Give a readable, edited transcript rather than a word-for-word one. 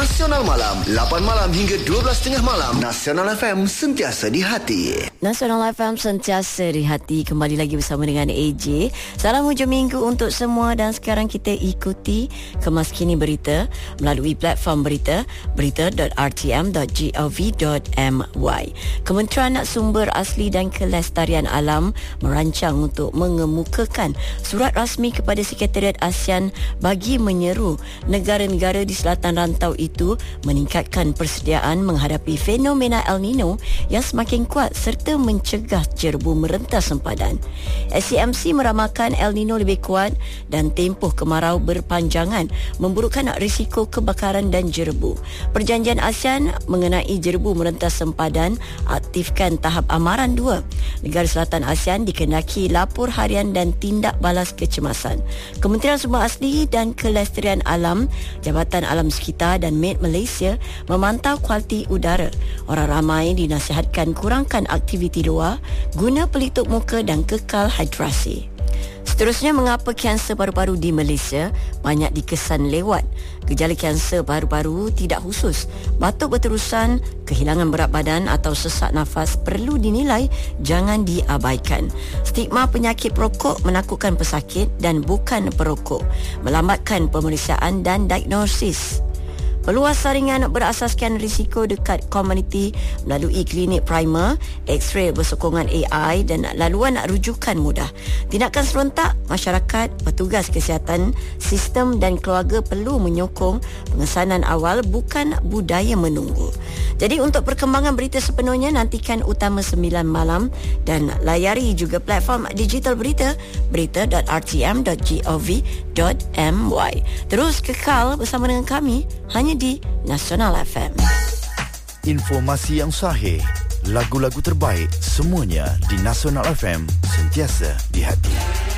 Nasional Malam 8 malam hingga 12.30 malam. Nasional FM sentiasa di hati. Nasional FM sentiasa di hati. Kembali lagi bersama dengan AJ. Salam hujung minggu untuk semua. Dan sekarang kita ikuti Kemaskini Berita melalui platform berita berita.rtm.gov.my. Kementerian Sumber Asli dan Kelestarian Alam merancang untuk mengemukakan surat rasmi kepada Sekretariat ASEAN bagi menyeru negara-negara di selatan rantau itu meningkatkan persediaan menghadapi fenomena El Nino yang semakin kuat serta mencegah jerebu merentas sempadan. SCMC meramalkan El Nino lebih kuat dan tempoh kemarau berpanjangan memburukkan risiko kebakaran dan jerebu. Perjanjian ASEAN mengenai jerebu merentas sempadan aktifkan tahap amaran 2. Negara selatan ASEAN dikehendaki lapor harian dan tindak balas kecemasan. Kementerian Sumber Asli dan Kelestarian Alam, Jabatan Alam Sekitar dan Med Malaysia memantau kualiti udara. Orang ramai dinasihatkan kurangkan aktiviti luar guna pelitup muka dan kekal hidrasi. Seterusnya, mengapa kanser paru-paru di Malaysia banyak dikesan lewat? Gejala kanser paru-paru tidak khusus. Batuk berterusan, kehilangan berat badan atau sesak nafas perlu dinilai jangan diabaikan. Stigma penyakit perokok menakutkan pesakit dan bukan perokok, melambatkan pemeriksaan dan diagnosis. Peluas saringan berasaskan risiko dekat komuniti melalui klinik primer, X-ray bersokongan AI dan laluan rujukan mudah. Tindakan serentak, masyarakat, petugas kesihatan, sistem dan keluarga perlu menyokong pengesanan awal bukan budaya menunggu. Jadi untuk perkembangan berita sepenuhnya nantikan Utama 9 malam dan layari juga platform digital berita berita.rtm.gov.my. Terus kekal bersama dengan kami hanya di Nasional FM. Informasi yang sahih, lagu-lagu terbaik, semuanya di Nasional FM, sentiasa di hati.